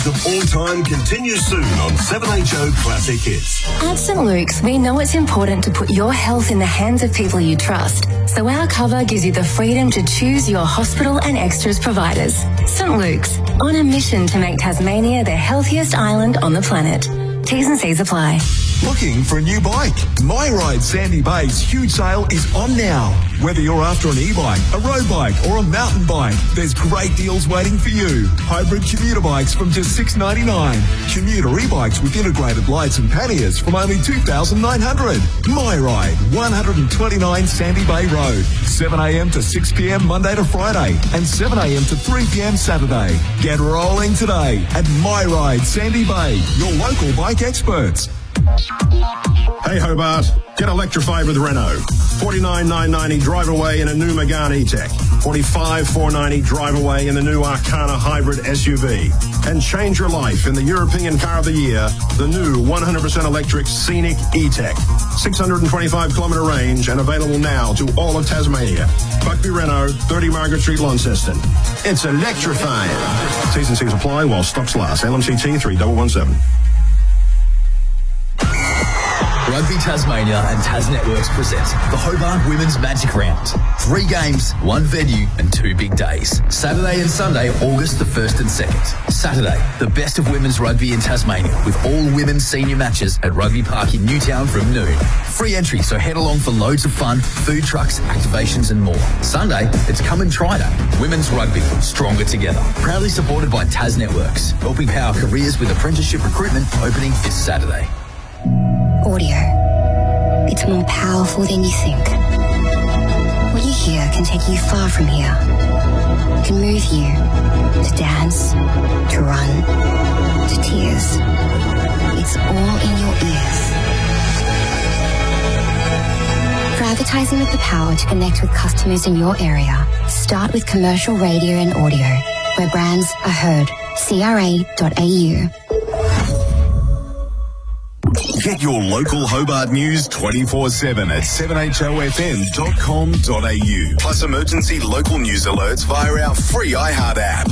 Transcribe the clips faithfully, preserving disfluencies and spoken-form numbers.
of all time continues soon on seven H O Classic Hits. At St Luke's, we know it's important to put your health in the hands of people you trust. So our cover gives you the freedom to choose your hospital and extras providers. St Luke's, on a mission to make Tasmania the healthiest island on the planet. T's and C's apply. Looking for a new bike? My Ride Sandy Bay's huge sale is on now. Whether you're after an e-bike, a road bike or a mountain bike, there's great deals waiting for you. Hybrid commuter bikes from just six dollars ninety-nine. Commuter e-bikes with integrated lights and panniers from only two thousand nine hundred dollars. My Ride, one twenty-nine Sandy Bay Road. seven a m to six p m Monday to Friday and seven a m to three p m Saturday. Get rolling today at My Ride Sandy Bay, your local bike experts. Hey Hobart, get electrified with Renault. forty-nine thousand nine hundred ninety drive away in a new Megane E-Tech. forty-five thousand four hundred ninety drive away in the new Arcana hybrid S U V. And change your life in the European Car of the Year, the new one hundred percent electric Scenic E-Tech. six hundred twenty-five kilometre range and available now to all of Tasmania. Buckby Renault, thirty Margaret Street, Launceston. It's electrifying. T's and C's apply while stocks last. L M C T three one one seven. Rugby Tasmania and Tas Networks present the Hobart Women's Magic Round. Three games, one venue and two big days. Saturday and Sunday, August the first and second. Saturday, the best of women's rugby in Tasmania with all women's senior matches at Rugby Park in Newtown from noon. Free entry, so head along for loads of fun, food trucks, activations and more. Sunday, it's Come and Try Day. Women's rugby, stronger together. Proudly supported by Tas Networks, helping power careers with apprenticeship recruitment opening this Saturday. Audio. It's more powerful than you think. What you hear can take you far from here. It can move you to dance, to run, to tears. It's all in your ears. For advertising with the power to connect with customers in your area, start with commercial radio and audio, where brands are heard. C R A dot A U. Get your local Hobart news twenty-four seven at seven H O F M dot com dot a u. Plus emergency local news alerts via our free iHeart app.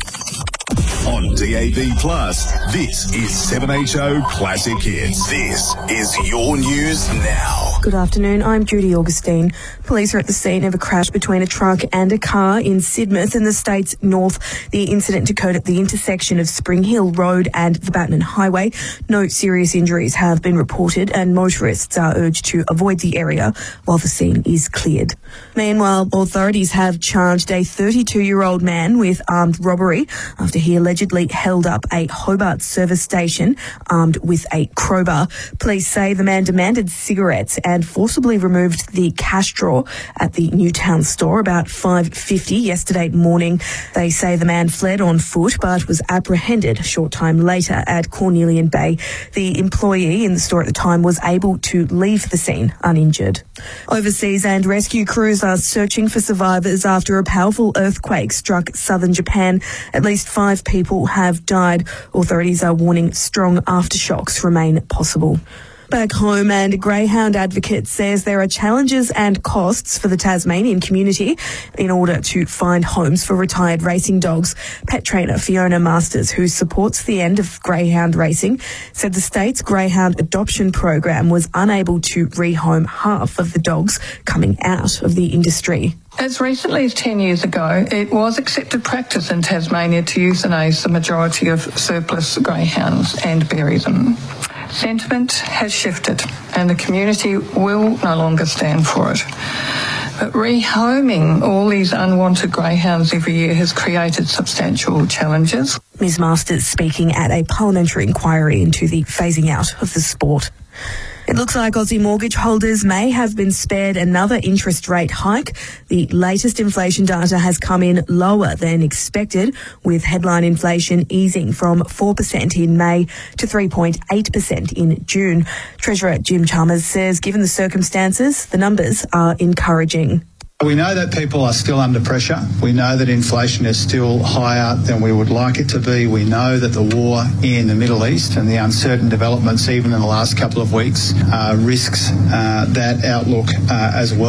On D A B Plus, this is seven H O Classic Hits. This is your news now. Good afternoon, I'm Judy Augustine. Police are at the scene of a crash between a truck and a car in Sidmouth in the state's north. The incident occurred at the intersection of Spring Hill Road and the Batman Highway. No serious injuries have been reported and motorists are urged to avoid the area while the scene is cleared. Meanwhile, authorities have charged a thirty-two-year-old man with armed robbery after he allegedly held up a Hobart service station armed with a crowbar. Police say the man demanded cigarettes and forcibly removed the cash drawer at the Newtown store about five fifty yesterday morning. They say the man fled on foot but was apprehended a short time later at Cornelian Bay. The employee in the store at the time was able to leave the scene uninjured. Overseas and rescue crews are searching for survivors after a powerful earthquake struck southern Japan. At least five people have died. Authorities are warning strong aftershocks remain possible. Back home, and a Greyhound advocate says there are challenges and costs for the Tasmanian community in order to find homes for retired racing dogs. Pet trainer Fiona Masters, who supports the end of Greyhound racing, said the state's Greyhound adoption program was unable to rehome half of the dogs coming out of the industry. As recently as ten years ago, it was accepted practice in Tasmania to euthanize the majority of surplus greyhounds and bury them. Sentiment has shifted and the community will no longer stand for it. But rehoming all these unwanted greyhounds every year has created substantial challenges. Ms Masters speaking at a parliamentary inquiry into the phasing out of the sport. It looks like Aussie mortgage holders may have been spared another interest rate hike. The latest inflation data has come in lower than expected, with headline inflation easing from four percent in May to three point eight percent in June. Treasurer Jim Chalmers says given the circumstances, the numbers are encouraging. We know that people are still under pressure. We know that inflation is still higher than we would like it to be. We know that the war in the Middle East and the uncertain developments even in the last couple of weeks uh, risks uh, that outlook uh, as well.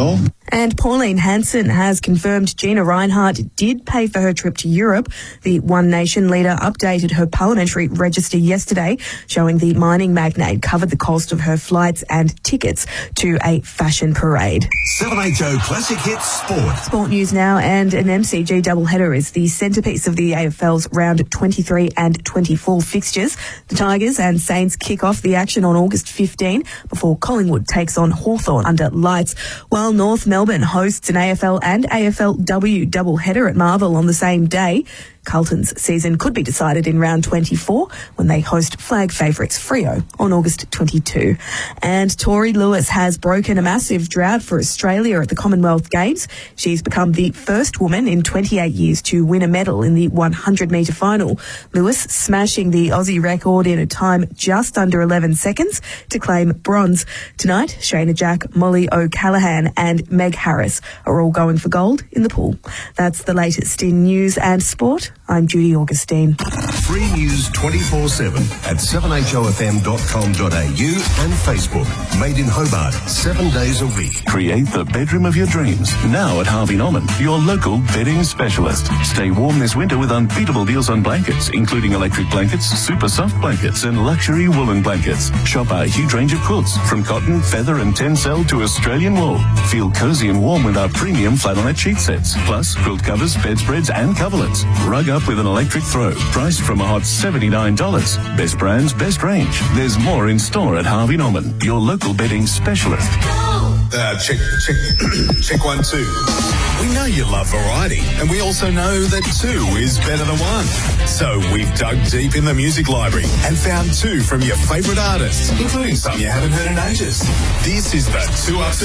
And Pauline Hanson has confirmed Gina Rinehart did pay for her trip to Europe. The One Nation leader updated her parliamentary register yesterday, showing the mining magnate covered the cost of her flights and tickets to a fashion parade. seven H O Classic Hits Sport. Sport news now, and an M C G doubleheader is the centrepiece of the A F L's round twenty-three and twenty-four fixtures. The Tigers and Saints kick off the action on August fifteenth before Collingwood takes on Hawthorn under lights, while North Melbourne hosts an A F L and A F L W doubleheader at Marvel on the same day. Carlton's season could be decided in round twenty-four when they host flag favourites Freo on August twenty-second. And Tori Lewis has broken a massive drought for Australia at the Commonwealth Games. She's become the first woman in twenty-eight years to win a medal in the one hundred metre final. Lewis smashing the Aussie record in a time just under eleven seconds to claim bronze. Tonight, Shayna Jack, Molly O'Callaghan and Meg Harris are all going for gold in the pool. That's the latest in news and sport. I'm Judy Augustine. Free news twenty-four seven at seven H O F M dot com dot A U and Facebook. Made in Hobart, seven days a week. Create the bedroom of your dreams. Now at Harvey Norman, your local bedding specialist. Stay warm this winter with unbeatable deals on blankets, including electric blankets, super soft blankets, and luxury woolen blankets. Shop our huge range of quilts, from cotton, feather, and tencel to Australian wool. Feel cozy and warm with our premium flannelette sheet sets, plus quilt covers, bedspreads, and coverlets. Rug up with an electric throw, priced from a hot seventy-nine dollars. Best brands, best range. There's more in store at Harvey Norman, your local bedding specialist. Uh, check, check, check one, two. We know you love variety, and we also know that two is better than one. So we've dug deep in the music library and found two from your favourite artists, including some you haven't heard in ages. This is the Two Ups